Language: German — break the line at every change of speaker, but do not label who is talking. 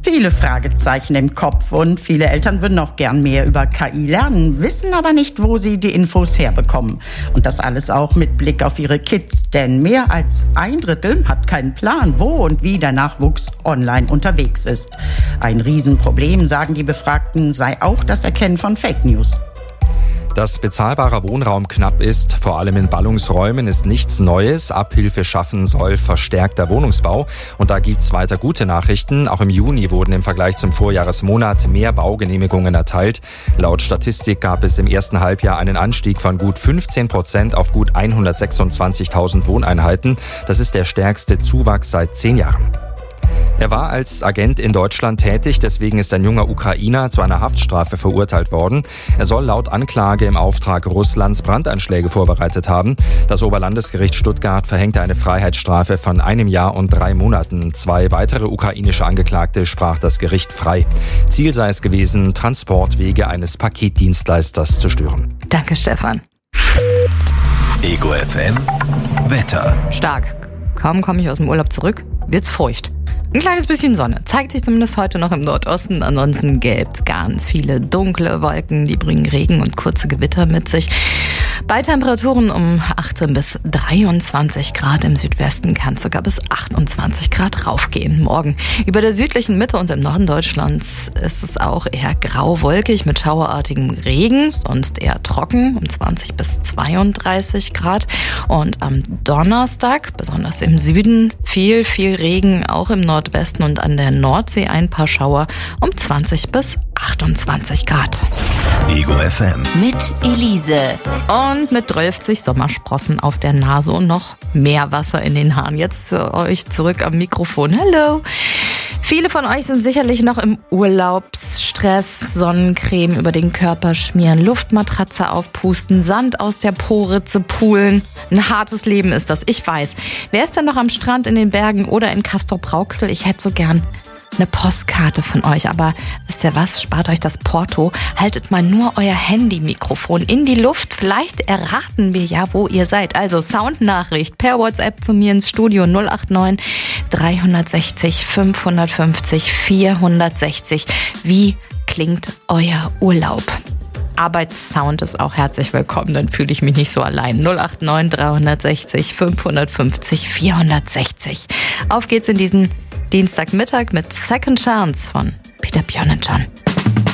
Viele Fragezeichen im Kopf und viele Eltern würden auch gern mehr über KI lernen, wissen aber nicht, wo sie die Infos herbekommen. Und das alles auch mit Blick auf ihre Kids, denn mehr als 1/3 hat keinen Plan, wo und wie der Nachwuchs online unterwegs ist. Ein Riesenproblem, sagen die Befragten, sei auch das Erkennen von Fake News.
Dass bezahlbarer Wohnraum knapp ist, vor allem in Ballungsräumen, ist nichts Neues. Abhilfe schaffen soll verstärkter Wohnungsbau. Und da gibt's weiter gute Nachrichten. Auch im Juni wurden im Vergleich zum Vorjahresmonat mehr Baugenehmigungen erteilt. Laut Statistik gab es im ersten Halbjahr einen Anstieg von gut 15% auf gut 126.000 Wohneinheiten. Das ist der stärkste Zuwachs seit 10 Jahren. Er war als Agent in Deutschland tätig, deswegen ist ein junger Ukrainer zu einer Haftstrafe verurteilt worden. Er soll laut Anklage im Auftrag Russlands Brandanschläge vorbereitet haben. Das Oberlandesgericht Stuttgart verhängte eine Freiheitsstrafe von 1 Jahr und 3 Monaten. 2 weitere ukrainische Angeklagte sprach das Gericht frei. Ziel sei es gewesen, Transportwege eines Paketdienstleisters zu stören.
Danke, Stefan.
Ego FM Wetter.
Stark. Kaum komme ich aus dem Urlaub zurück, wird's feucht. Ein kleines bisschen Sonne zeigt sich zumindest heute noch im Nordosten. Ansonsten gibt's ganz viele dunkle Wolken, die bringen Regen und kurze Gewitter mit sich. Bei Temperaturen um 18 bis 23 Grad. Im Südwesten kann es sogar bis 28 Grad raufgehen. Morgen über der südlichen Mitte und im Norden Deutschlands ist es auch eher grau-wolkig mit schauerartigem Regen, sonst eher trocken um 20 bis 32 Grad. Und am Donnerstag, besonders im Süden, viel Regen, auch im Nordwesten und an der Nordsee ein paar Schauer um 20 bis 28 Grad.
Ego FM.
Mit Elise.
Und mit 12 Sommersprossen auf der Nase und noch mehr Wasser in den Haaren. Jetzt zu euch zurück am Mikrofon. Hallo. Viele von euch sind sicherlich noch im Urlaubsstress. Sonnencreme über den Körper schmieren, Luftmatratze aufpusten, Sand aus der Po-Ritze poolen. Ein hartes Leben ist das, ich weiß. Wer ist denn noch am Strand in den Bergen oder in Castrop-Rauxel? Ich hätte so gern eine Postkarte von euch, aber wisst ihr was, spart euch das Porto, haltet mal nur euer Handy-Mikrofon in die Luft, vielleicht erraten wir ja, wo ihr seid. Also Soundnachricht per WhatsApp zu mir ins Studio 089 360 550 460. Wie klingt euer Urlaub? Arbeitssound ist auch herzlich willkommen, dann fühle ich mich nicht so allein. 089 360 550 460. Auf geht's in diesen Dienstagmittag mit Second Chance von Peter Björnenschan.